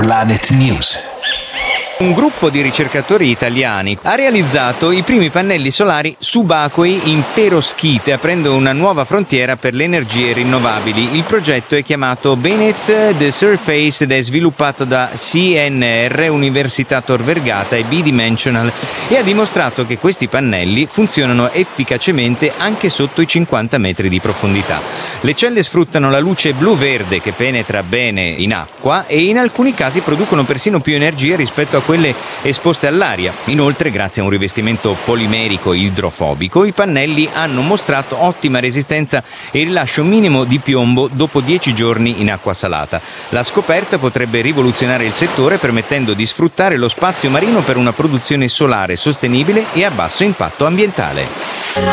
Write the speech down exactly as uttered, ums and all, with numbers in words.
Planet News. Un gruppo di ricercatori italiani ha realizzato i primi pannelli solari subacquei in peroschite, aprendo una nuova frontiera per le energie rinnovabili. Il progetto è chiamato Beneath the Surface ed è sviluppato da C N R, Università Tor Vergata e B-Dimensional, e ha dimostrato che questi pannelli funzionano efficacemente anche sotto i cinquanta metri di profondità. Le celle sfruttano la luce blu-verde che penetra bene in acqua e in alcuni casi producono persino più energia rispetto a quelle esposte all'aria. Inoltre, grazie a un rivestimento polimerico idrofobico, i pannelli hanno mostrato ottima resistenza e rilascio minimo di piombo dopo dieci giorni in acqua salata. La scoperta potrebbe rivoluzionare il settore, permettendo di sfruttare lo spazio marino per una produzione solare sostenibile e a basso impatto ambientale.